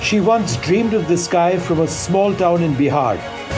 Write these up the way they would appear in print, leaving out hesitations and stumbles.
She once dreamed of the sky from a small town in Bihar.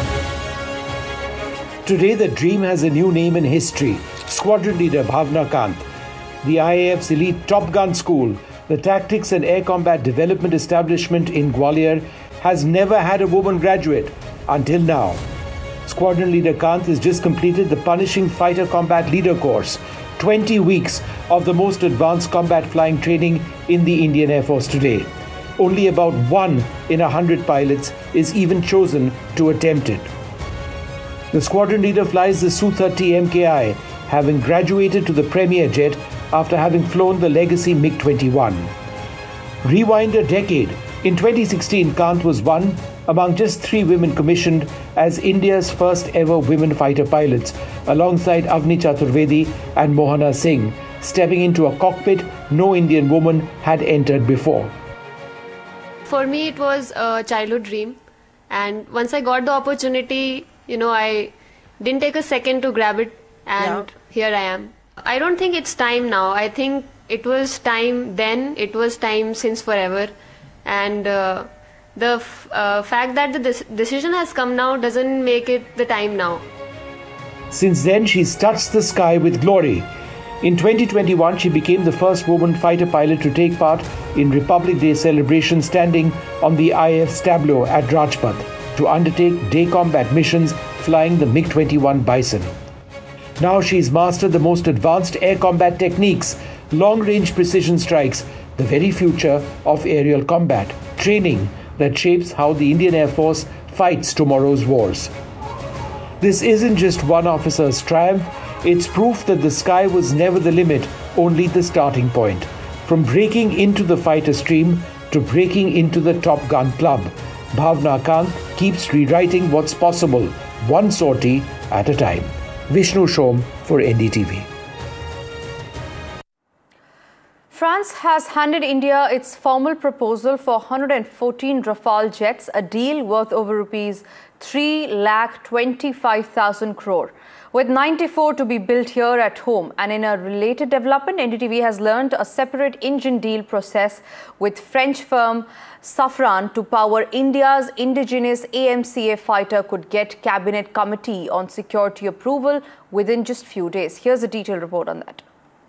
Today, the dream has a new name in history: Squadron Leader Bhavna Kant. The IAF's elite Top Gun School, the Tactics and Air Combat Development Establishment in Gwalior, has never had a woman graduate until now. Squadron Leader Kant has just completed the punishing Fighter Combat Leader course, 20 weeks of the most advanced combat flying training in the Indian Air Force today. Only about 1 in 100 pilots is even chosen to attempt it. The squadron leader flies the Su-30 MKI, having graduated to the Premier jet after having flown the legacy MiG-21. Rewind a decade. In 2016, Kant was one among just 3 women commissioned as India's first ever women fighter pilots, alongside Avni Chaturvedi and Mohana Singh, stepping into a cockpit no Indian woman had entered before. For me, it was a childhood dream, and once I got the opportunity, I didn't take a second to grab it, and here I am. I don't think it's time now. I think it was time then, it was time since forever, and the fact that the decision has come now doesn't make it the time now. Since then, she's touched the sky with glory. In 2021, she became the first woman fighter pilot to take part in Republic Day celebration, standing on the IAF's tableau at Rajpath to undertake day combat missions flying the MiG-21 Bison. Now she's mastered the most advanced air combat techniques, long-range precision strikes, the very future of aerial combat, training that shapes how the Indian Air Force fights tomorrow's wars. This isn't just one officer's triumph, it's proof that the sky was never the limit, only the starting point. From breaking into the fighter stream to breaking into the Top Gun Club, Bhavna Kant keeps rewriting what's possible, one sortie at a time. Vishnu Shom for NDTV. France has handed India its formal proposal for 114 Rafale jets, a deal worth over rupees 3,25,000 crore, with 94 to be built here at home. And in a related development, NDTV has learned a separate engine deal process with French firm Safran to power India's indigenous AMCA fighter could get cabinet committee on security approval within just few days. Here's a detailed report on that.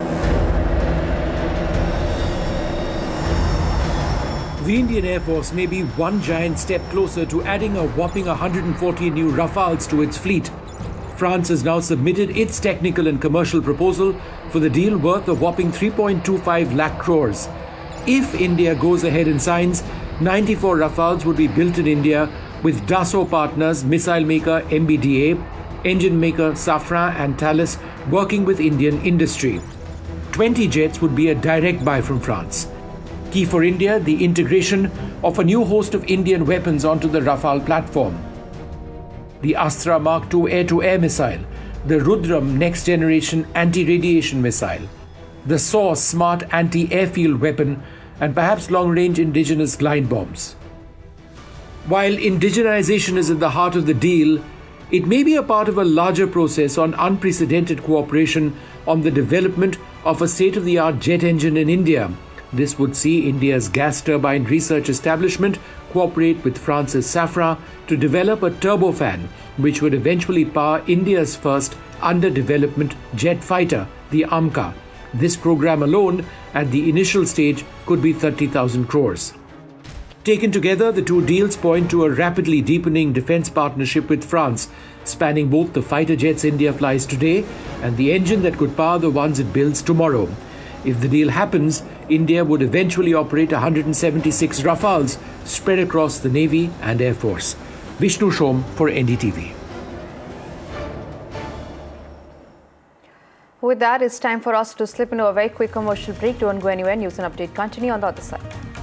The Indian Air Force may be one giant step closer to adding a whopping 140 new Rafales to its fleet. France has now submitted its technical and commercial proposal for the deal worth a whopping 3.25 lakh crores. If India goes ahead and signs, 94 Rafales would be built in India with Dassault partners, missile maker MBDA, engine maker Safran and Thales working with Indian industry. 20 jets would be a direct buy from France. Key for India, the integration of a new host of Indian weapons onto the Rafale platform. The Astra Mark II air-to-air missile, the Rudram next-generation anti-radiation missile, the SAW smart anti-airfield weapon, and perhaps long-range indigenous glide bombs. While indigenization is at the heart of the deal, it may be a part of a larger process on unprecedented cooperation on the development of a state-of-the-art jet engine in India. This would see India's gas turbine research establishment cooperate with France's Safran to develop a turbofan, which would eventually power India's first under-development jet fighter, the AMCA. This program alone, at the initial stage, could be 30,000 crores. Taken together, the two deals point to a rapidly deepening defense partnership with France, spanning both the fighter jets India flies today and the engine that could power the ones it builds tomorrow. If the deal happens, India would eventually operate 176 Rafales spread across the Navy and Air Force. Vishnu Shom for NDTV. With that, it's time for us to slip into a very quick commercial break. Don't go anywhere. News and update continue on the other side.